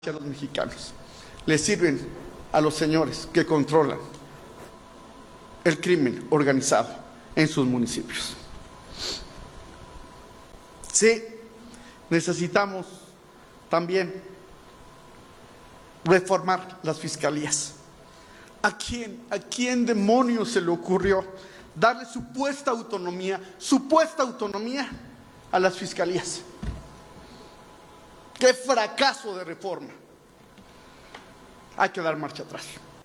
a los mexicanos, le sirven a los señores que controlan el crimen organizado en sus municipios. Sí, necesitamos también reformar las fiscalías. ¿A quién demonios se le ocurrió darle supuesta autonomía a las fiscalías? ¡Qué fracaso de reforma! Hay que dar marcha atrás.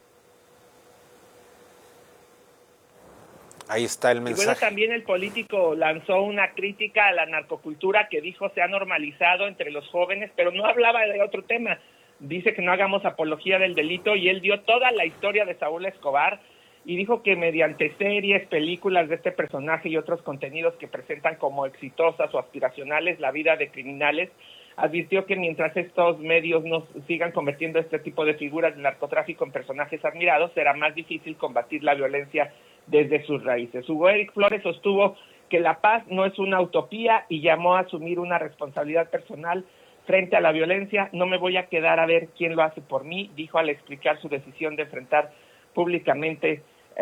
Ahí está el mensaje. Y bueno, también el político lanzó una crítica a la narcocultura que dijo se ha normalizado entre los jóvenes, pero no hablaba de otro tema. Dice que no hagamos apología del delito y él dio toda la historia de Saúl Escobar y dijo que mediante series, películas de este personaje y otros contenidos que presentan como exitosas o aspiracionales la vida de criminales, advirtió que mientras estos medios no sigan convirtiendo este tipo de figuras de narcotráfico en personajes admirados, será más difícil combatir la violencia desde sus raíces. Hugo Eric Flores sostuvo que la paz no es una utopía y llamó a asumir una responsabilidad personal frente a la violencia. No me voy a quedar a ver quién lo hace por mí, dijo al explicar su decisión de enfrentar públicamente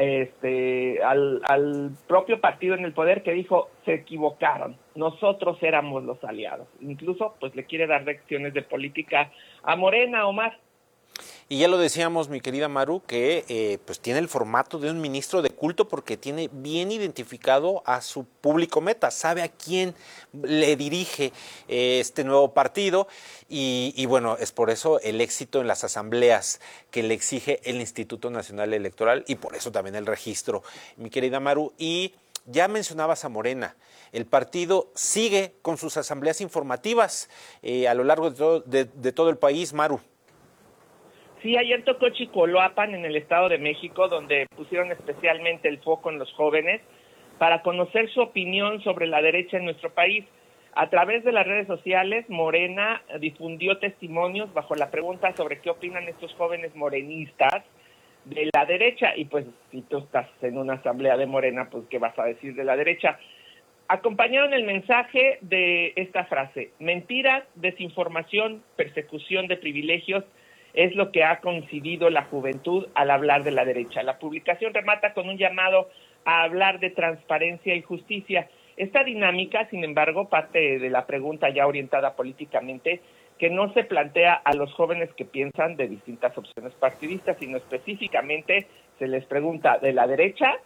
al propio partido en el poder, que dijo se equivocaron, nosotros éramos los aliados. Incluso pues le quiere dar lecciones de política a Morena, Omar. Y ya lo decíamos, mi querida Maru, que pues tiene el formato de un ministro de culto porque tiene bien identificado a su público meta, sabe a quién le dirige este nuevo partido y bueno, es por eso el éxito en las asambleas que le exige el Instituto Nacional Electoral y por eso también el registro, mi querida Maru. Y ya mencionabas a Morena. El partido sigue con sus asambleas informativas a lo largo de todo el país, Maru. Sí, ayer tocó Chicoloapan en el Estado de México, donde pusieron especialmente el foco en los jóvenes para conocer su opinión sobre la derecha en nuestro país. A través de las redes sociales, Morena difundió testimonios bajo la pregunta sobre qué opinan estos jóvenes morenistas de la derecha. Y pues, si tú estás en una asamblea de Morena, pues, ¿qué vas a decir de la derecha? Acompañaron el mensaje de esta frase: mentiras, desinformación, persecución de privilegios, es lo que ha coincidido la juventud al hablar de la derecha. La publicación remata con un llamado a hablar de transparencia y justicia. Esta dinámica, sin embargo, parte de la pregunta ya orientada políticamente, que no se plantea a los jóvenes que piensan de distintas opciones partidistas, sino específicamente se les pregunta de la derecha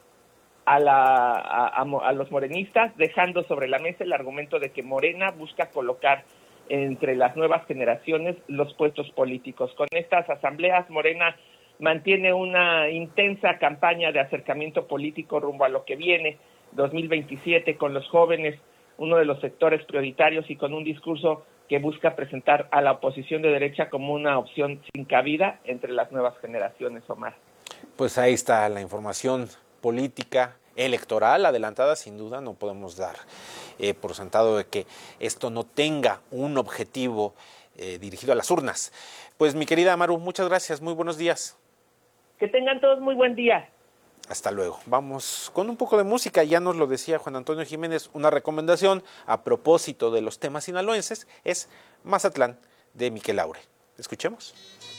a los morenistas, dejando sobre la mesa el argumento de que Morena busca colocar entre las nuevas generaciones los puestos políticos. Con estas asambleas, Morena mantiene una intensa campaña de acercamiento político rumbo a lo que viene, 2027, con los jóvenes, uno de los sectores prioritarios, y con un discurso que busca presentar a la oposición de derecha como una opción sin cabida entre las nuevas generaciones, Omar. Pues ahí está la información política, electoral adelantada, sin duda no podemos dar por sentado de que esto no tenga un objetivo dirigido a las urnas. Pues mi querida Maru, muchas gracias, muy buenos días. Que tengan todos muy buen día. Hasta luego. Vamos con un poco de música, ya nos lo decía Juan Antonio Jiménez, una recomendación a propósito de los temas sinaloenses es Mazatlán de Miquel Laure. Escuchemos.